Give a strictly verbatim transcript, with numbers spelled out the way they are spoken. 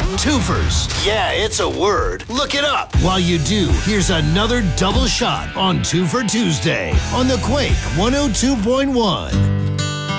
Twofers. Yeah, it's a word. Look it up. While you do, here's another double shot on Two for Tuesday on the Quake one oh two point one.